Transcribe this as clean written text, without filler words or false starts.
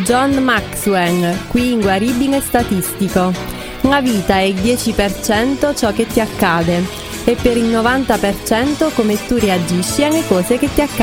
John Maxwell, qui inguaribile statistico. La vita è il 10% ciò che ti accade e per il 90% come tu reagisci alle cose che ti accadono.